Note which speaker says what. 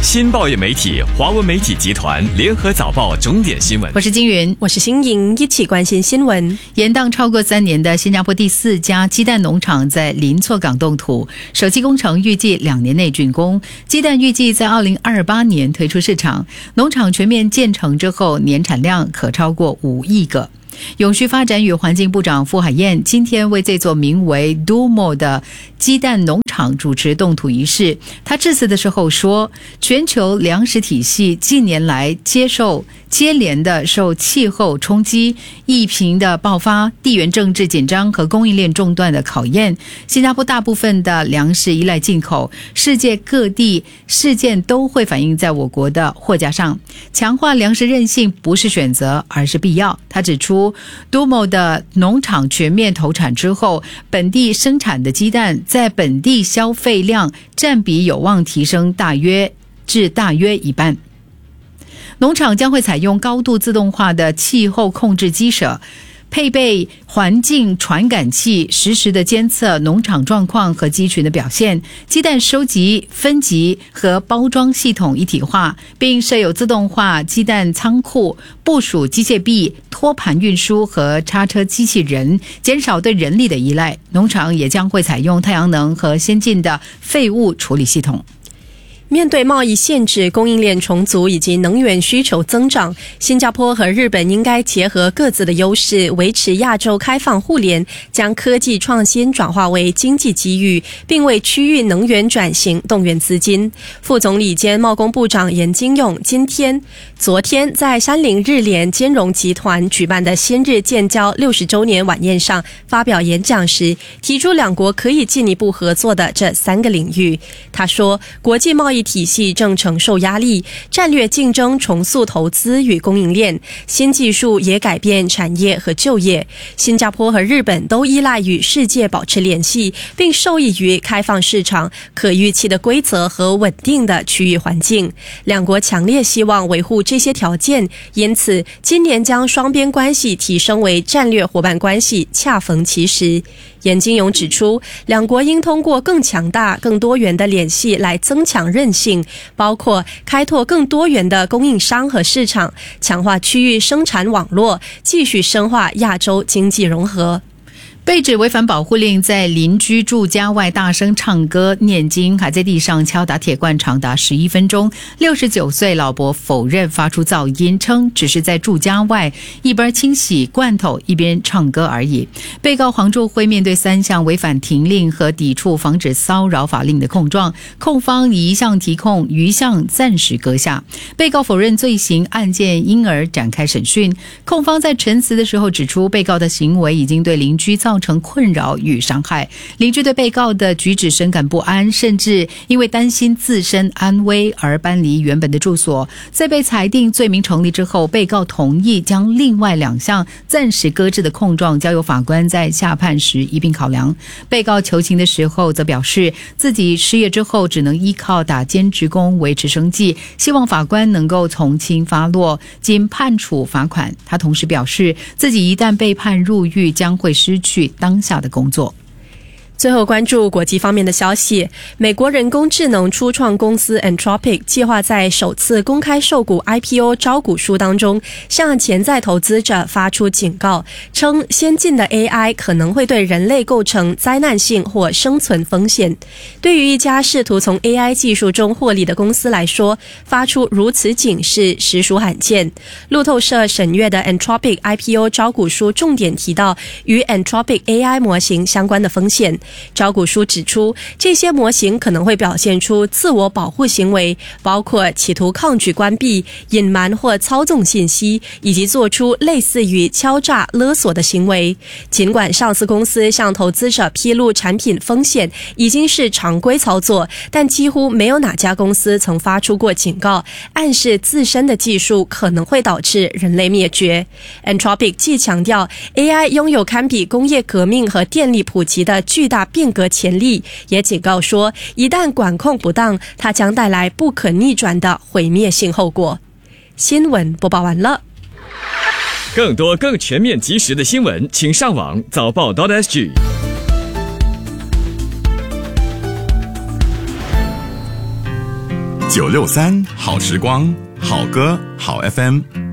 Speaker 1: 新报业媒体华文媒体集团联合早报重点新闻。
Speaker 2: 我是金云，
Speaker 3: 我是新颖，一起关心新闻。
Speaker 2: 延宕超过3年的新加坡第4家鸡蛋农场在林措港动土，首期工程预计2年内竣工，鸡蛋预计在2028年推出市场。农场全面建成之后，年产量可超过5亿个。永续发展与环境部长傅海燕今天为这座名为 Dumo 的鸡蛋农场主持动土仪式。他致辞的时候说，全球粮食体系近年来接连的受气候冲击、疫情的爆发、地缘政治紧张和供应链中断的考验。新加坡大部分的粮食依赖进口，世界各地事件都会反映在我国的货架上。强化粮食韧性不是选择，而是必要。他指出，Dumo 的农场全面投产之后，本地生产的鸡蛋在本地消费量占比有望提升至大约一半。农场将会采用高度自动化的气候控制鸡舍，配备环境传感器，实时的监测农场状况和鸡群的表现。鸡蛋收集、分级和包装系统一体化，并设有自动化鸡蛋仓库，部署机械臂、托盘运输和叉车机器人，减少对人力的依赖。农场也将会采用太阳能和先进的废物处理系统。
Speaker 3: 面对贸易限制、供应链重组以及能源需求增长，新加坡和日本应该结合各自的优势，维持亚洲开放互联，将科技创新转化为经济机遇，并为区域能源转型动员资金。副总理兼贸工部长严金勇昨天在山林日联兼容集团举办的先日建交60周年晚宴上发表演讲时，提出两国可以进一步合作的这3个领域。他说，国际贸易体系正承受压力，战略竞争重塑投资与供应链，新技术也改变产业和就业。新加坡和日本都依赖与世界保持联系，并受益于开放市场、可预期的规则和稳定的区域环境。两国强烈希望维护这些条件，因此今年将双边关系提升为战略伙伴关系恰逢其时。严金勇指出，两国应通过更强大、更多元的联系来增强韧性，包括开拓更多元的供应商和市场，强化区域生产网络，继续深化亚洲经济融合。
Speaker 2: 被指违反保护令，在邻居住家外大声唱歌念经，还在地上敲打铁罐长达11分钟。69岁老伯否认发出噪音，称只是在住家外一边清洗罐头一边唱歌而已。被告黄祝辉面对3项违反停令和抵触防止骚扰法令的控状，控方以1项提控，余项暂时搁下。被告否认罪行，案件因而展开审讯。控方在陈词的时候指出，被告的行为已经对邻居造成困扰与伤害，邻居对被告的举止深感不安，甚至因为担心自身安危而搬离原本的住所。在被裁定罪名成立之后，被告同意将另外2项暂时搁置的控状交由法官在下判时一并考量。被告求情的时候则表示，自己失业之后只能依靠打兼职工维持生计，希望法官能够从轻发落，仅判处罚款。他同时表示，自己一旦被判入狱，将会失去当下的工作。
Speaker 3: 最后关注国际方面的消息，美国人工智能初创公司 Anthropic 计划在首次公开售股 IPO 招股书当中向潜在投资者发出警告，称先进的 AI 可能会对人类构成灾难性或生存风险。对于一家试图从 AI 技术中获利的公司来说，发出如此警示实属罕见。路透社审阅的 Anthropic IPO 招股书重点提到与 Anthropic AI 模型相关的风险。招股书指出，这些模型可能会表现出自我保护行为，包括企图抗拒关闭、隐瞒或操纵信息，以及做出类似于敲诈勒索的行为。尽管上市公司向投资者披露产品风险已经是常规操作，但几乎没有哪家公司曾发出过警告，暗示自身的技术可能会导致人类灭绝。Anthropic 既强调 AI 拥有堪比工业革命和电力普及的巨大变革潜力，也警告说，一旦管控不当，它将带来不可逆转的毁灭性后果。新闻播报完了。
Speaker 1: 更多更全面及时的新闻，请上网早报 .sg。
Speaker 4: 963好时光，好歌好 FM。